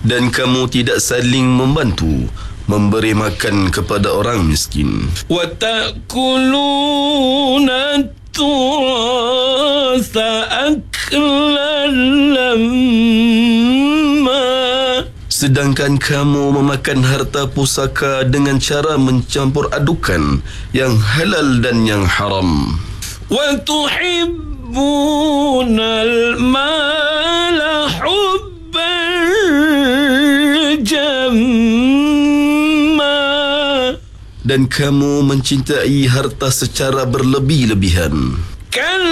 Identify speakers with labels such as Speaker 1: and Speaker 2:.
Speaker 1: Dan kamu tidak saling membantu memberi makan kepada orang miskin.
Speaker 2: Wa ta'kuluna turasa aklan lamma.
Speaker 1: Sedangkan kamu memakan harta pusaka dengan cara mencampur adukan yang halal dan yang haram.
Speaker 2: Wa tuhibbunal mala hubban jamma.
Speaker 1: Dan kamu mencintai harta secara berlebih-lebihan.